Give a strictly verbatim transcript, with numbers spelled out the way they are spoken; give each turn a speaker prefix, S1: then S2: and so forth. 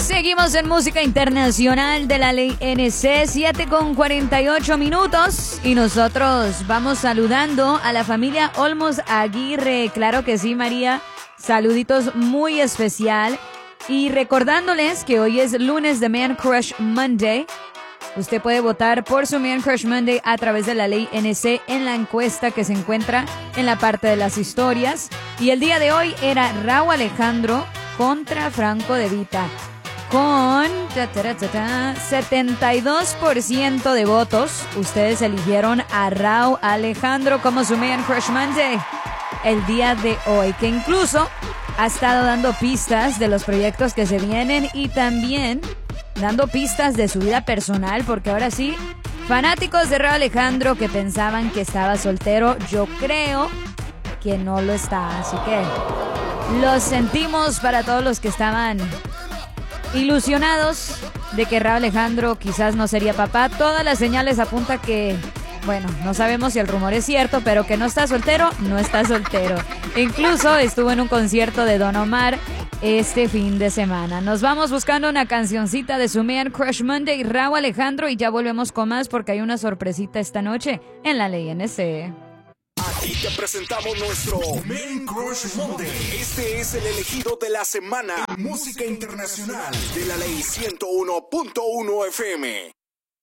S1: Seguimos en música internacional de la ley N C, siete con cuarenta y ocho minutos. Y nosotros vamos saludando a la familia Olmos Aguirre. Claro que sí, María. Saluditos muy especial. Y recordándoles que hoy es lunes de Man Crush Monday. Usted puede votar por su Man Crush Monday a través de la ley N C en la encuesta que se encuentra en la parte de las historias. Y el día de hoy era Rauw Alejandro contra Franco De Vita. Con ta, ta, ta, ta, setenta y dos por ciento de votos, ustedes eligieron a Rauw Alejandro como su Man Crush Monday el día de hoy, que incluso ha estado dando pistas de los proyectos que se vienen y también dando pistas de su vida personal, porque ahora sí, fanáticos de Rauw Alejandro que pensaban que estaba soltero, yo creo que no lo está, así que lo sentimos para todos los que estaban ilusionados de que Rauw Alejandro quizás no sería papá. Todas las señales apuntan que, bueno, no sabemos si el rumor es cierto, pero que no está soltero, no está soltero. Incluso estuvo en un concierto de Don Omar este fin de semana. Nos vamos buscando una cancioncita de su Man Crush Monday, Rauw Alejandro, y ya volvemos con más porque hay una sorpresita esta noche en la ley N C.
S2: Aquí te presentamos nuestro Man Crush Monday. Este es el elegido de la semana. Música internacional de la ley ciento uno punto uno F M.